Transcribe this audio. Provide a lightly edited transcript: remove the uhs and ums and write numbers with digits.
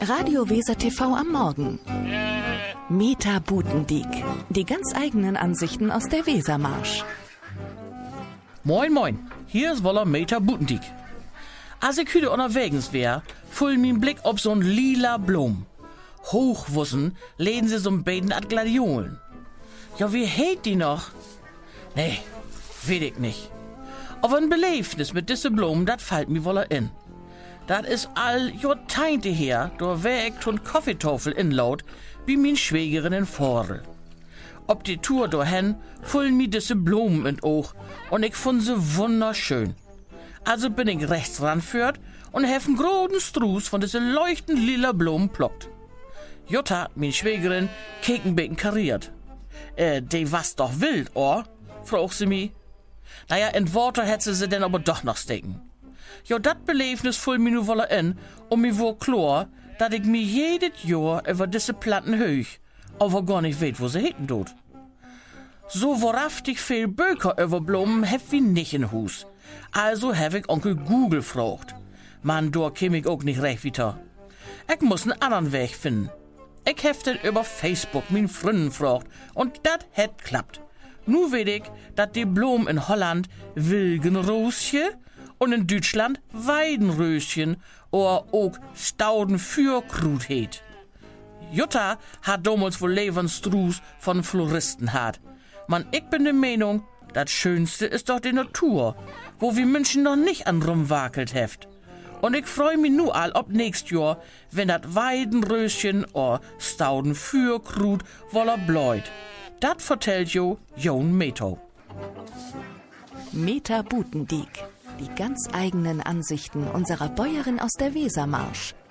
Radio Weser TV am Morgen. Meta Butendiek. Die ganz eigenen Ansichten aus der Wesermarsch. Moin moin, hier ist Woller Meta Butendiek. Als ich heute unterwegs wär, fiel mein Blick auf so'n lila Blum. Hochwussen lehnen sie so'n beiden at Gladiolen. Ja, wie heet die noch? Nee, weet ich nicht. Aber ein Beleefnis mit diese Blumen, dat fällt mir woller in. Dat is all Jahrzehnte her, da wär ich ton Kaffeetafel inlaut, wie min Schwägerin in Vorl. Ob die Tour dahin, fullen mir diese Blumen in Oog und ich fand sie wunderschön. Also bin ich rechts ranführt und hef einen großen Struß von diese leuchtend lila Blumen plockt. Jutta, min Schwägerin, keek ein bisschen kariert. Die was doch wild, or? Fragt sie mi. Naja, in Worte hätte sie denn aber doch noch stecken. Jo, dat Beleefnis full mi nu wolle in, und mi wohl klar, dat ich mi jedes Jahr über diese Planten höch, aber gar nicht weet, wo sie heten tut. So wahrhaftig viel Böker über Blumen hab wie nicht in Hus. Also hab ich Onkel Google gefragt. Man, da käm ich auch nicht recht weiter. Ich muss einen anderen Weg finden. Ich hab den über Facebook min Freunden gefragt, und dat het klappt. Nu weet ich, dat die Blumen in Holland Wilgenröschen und in Deutschland Weidenröschen oder auch Staudenfürkrut heet. Jutta hat damals wohl Lebensstruß von Floristen hat. Man, ich bin der Meinung, das Schönste ist doch die Natur, wo wir Menschen noch nicht an rumwakelt heft. Und ich freu mich nu all ob nächst Jahr, wenn dat Weidenröschen oder Staudenfürkrut woller bläut. Dat vertellt jo Jon Meto. Meta Butendiek. Die ganz eigenen Ansichten unserer Bäuerin aus der Wesermarsch.